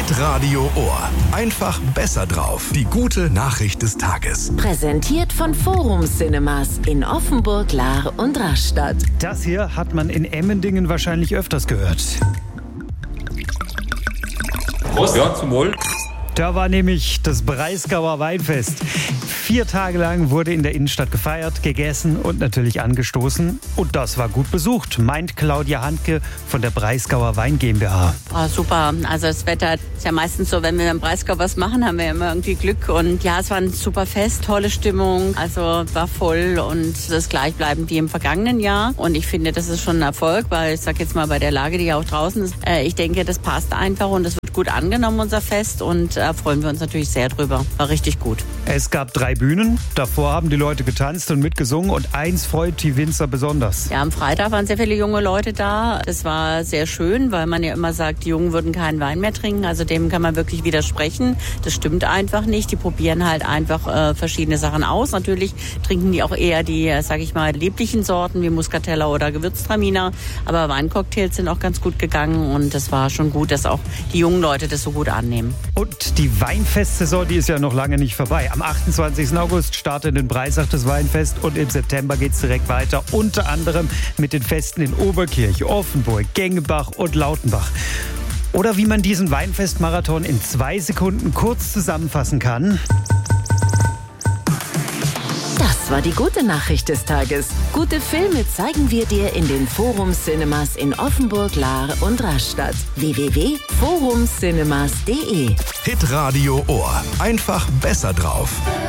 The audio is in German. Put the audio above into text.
Hitradio Ohr. Einfach besser drauf. Die gute Nachricht des Tages. Präsentiert von Forum Cinemas in Offenburg, Lahr und Rastatt. Das hier hat man in Emmendingen wahrscheinlich öfters gehört. Prost. Ja, zum Wohl. Da war nämlich das Breisgauer Weinfest. 4 Tage lang wurde in der Innenstadt gefeiert, gegessen und natürlich angestoßen. Und das war gut besucht, meint Claudia Handke von der Breisgauer Wein GmbH. Oh, super. Also das Wetter ist ja meistens so, wenn wir im Breisgau was machen, haben wir immer irgendwie Glück. Und ja, es war ein super Fest, tolle Stimmung. Also war voll und das gleichbleibend wie im vergangenen Jahr. Und ich finde, das ist schon ein Erfolg, weil ich sag jetzt mal bei der Lage, die ja auch draußen ist, ich denke, das passt einfach und das wird gut angenommen, unser Fest. Und da freuen wir uns natürlich sehr drüber. War richtig gut. Es gab 3 Bühnen. Davor haben die Leute getanzt und mitgesungen und eins freut die Winzer besonders. Ja, am Freitag waren sehr viele junge Leute da. Das war sehr schön, weil man ja immer sagt, die Jungen würden keinen Wein mehr trinken. Also dem kann man wirklich widersprechen. Das stimmt einfach nicht. Die probieren halt einfach verschiedene Sachen aus. Natürlich trinken die auch eher die, sag ich mal, lieblichen Sorten wie Muscatella oder Gewürztraminer. Aber Weincocktails sind auch ganz gut gegangen und das war schon gut, dass auch die jungen Leute das so gut annehmen. Und die Weinfestsaison, die ist ja noch lange nicht vorbei. Am 28. August startet in Breisach das Weinfest und im September geht es direkt weiter. Unter anderem mit den Festen in Oberkirch, Offenburg, Gengebach und Lautenbach. Oder wie man diesen Weinfestmarathon in 2 Sekunden kurz zusammenfassen kann. Das war die gute Nachricht des Tages. Gute Filme zeigen wir dir in den Forum Cinemas in Offenburg, Lahr und Rastatt. www.forumcinemas.de Hitradio Ohr. Einfach besser drauf.